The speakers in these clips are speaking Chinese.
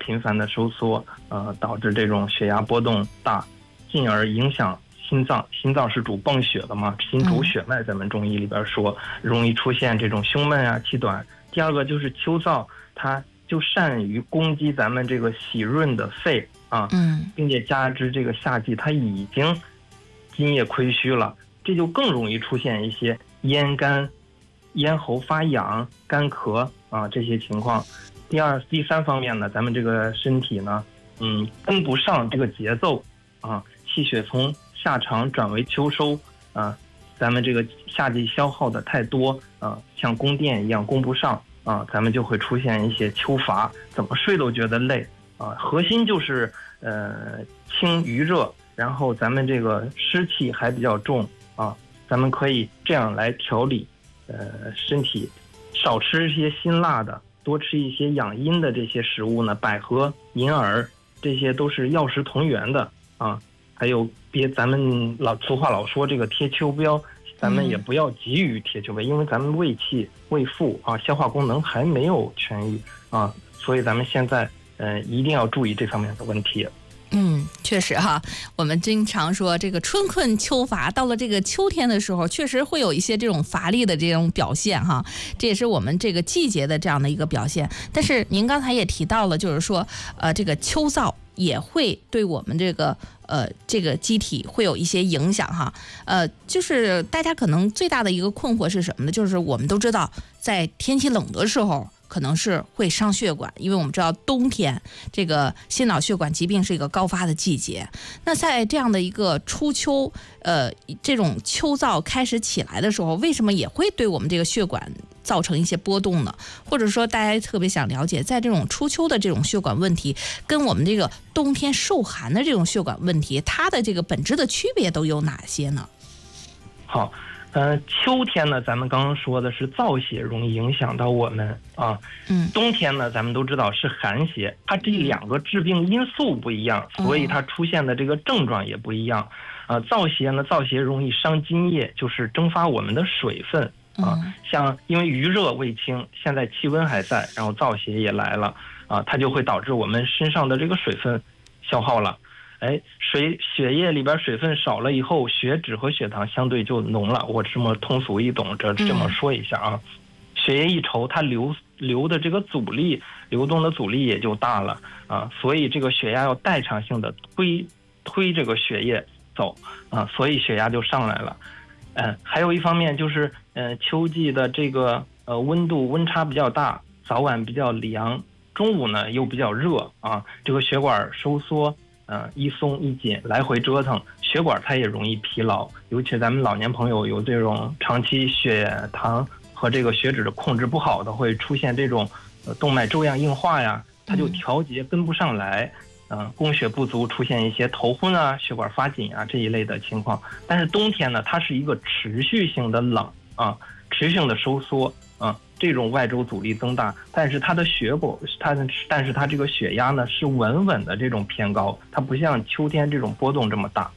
频繁的收缩，导致这种血压波动大，进而影响心脏。心脏是主泵血的嘛，心主血脉，咱们中医里边说，容易出现这种胸闷啊、气短。第二个就是秋燥，它就善于攻击咱们这个喜润的肺啊，并且加之这个夏季它已经津液亏虚了，这就更容易出现一些咽干、咽喉发痒、干咳啊这些情况。第三方面呢，咱们这个身体呢，跟不上这个节奏啊，气血从夏长转为秋收啊，咱们这个夏季消耗的太多啊，像供电一样供不上啊，咱们就会出现一些秋乏，怎么睡都觉得累啊。核心就是清余热，然后咱们这个湿气还比较重啊，咱们可以这样来调理身体，少吃一些辛辣的，多吃一些养阴的这些食物呢，百合、银耳这些都是药食同源的啊。还有咱们俗话老说这个贴秋膘，咱们也不要急于贴秋膘，因为咱们胃气胃腹啊，消化功能还没有痊愈啊，所以咱们现在一定要注意这方面的问题。 确实哈，我们经常说这个春困秋乏，到了这个秋天的时候，确实会有一些这种乏力的这种表现哈，这也是我们这个季节的这样的一个表现。但是您刚才也提到了，就是说这个秋燥也会对我们这个机体会有一些影响哈。就是大家可能最大的一个困惑是什么呢？就是我们都知道，在天气冷的时候，可能是会伤血管，因为我们知道冬天这个心脑血管疾病是一个高发的季节。那在这样的一个初秋，这种秋燥开始起来的时候，为什么也会对我们这个血管造成一些波动呢？或者说大家特别想了解，在这种初秋的这种血管问题，跟我们这个冬天受寒的这种血管问题，它的这个本质的区别都有哪些呢？ 好。秋天呢，咱们刚刚说的是燥邪容易影响到我们啊。冬天呢，咱们都知道是寒邪，它这两个致病因素不一样，所以它出现的这个症状也不一样。燥邪容易伤津液，就是蒸发我们的水分啊。像因为余热未清，现在气温还在，然后燥邪也来了啊，它就会导致我们身上的这个水分消耗了。血液里边水分少了以后，血脂和血糖相对就浓了。我这么通俗易懂这么说一下啊。血液一稠，它流的这个阻力，流动的阻力也就大了啊。所以这个血压要代偿性的推这个血液走啊，所以血压就上来了。还有一方面就是秋季的这个温差比较大，早晚比较凉，中午呢又比较热啊，这个血管收缩。一松一紧，来回折腾，血管它也容易疲劳，尤其咱们老年朋友有这种长期血糖和这个血脂的控制不好的，会出现这种动脉粥样硬化呀，它就调节跟不上来，供血不足，出现一些头昏啊、血管发紧啊这一类的情况。但是冬天呢，它是一个持续性的冷啊，持续性的收缩啊。这种外周阻力增大，但是它的但是它这个血压呢是稳稳的这种偏高，它不像秋天这种波动这么大。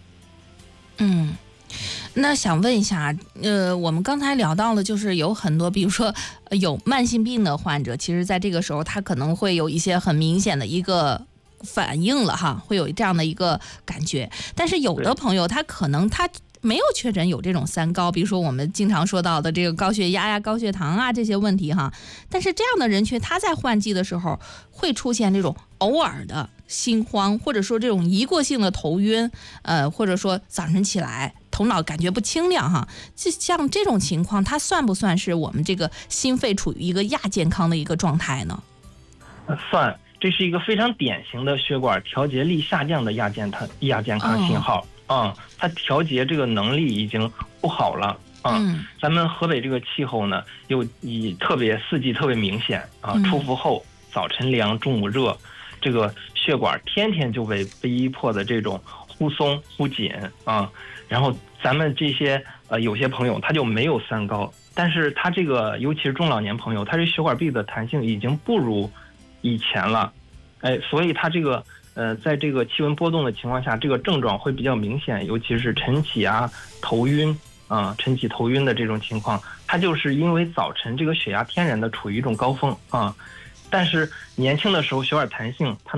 那想问一下，我们刚才聊到了，就是有很多，比如说有慢性病的患者，其实在这个时候他可能会有一些很明显的一个反应了哈，会有这样的一个感觉。但是有的朋友他可能没有确诊有这种三高，比如说我们经常说到的这个高血压呀、高血糖啊这些问题哈。但是这样的人群，他在换季的时候会出现这种偶尔的心慌，或者说这种一过性的头晕，或者说早晨起来头脑感觉不清亮哈。像这种情况，它算不算是我们这个心肺处于一个亚健康的一个状态呢？ 算，这是一个非常典型的血管调节力下降的亚健康信号。它调节这个能力已经不好了啊。咱们河北这个气候呢，又四季特别明显啊。出伏后，早晨凉，中午热，这个血管天天就被逼迫的这种忽松忽紧啊。然后咱们这些有些朋友他就没有三高，但是他这个尤其是中老年朋友，他这血管壁的弹性已经不如以前了，所以他这个。在这个气温波动的情况下，这个症状会比较明显，尤其是晨起啊、头晕啊、晨起头晕的这种情况，它就是因为早晨这个血压天然的处于一种高峰啊，但是年轻的时候血管弹性它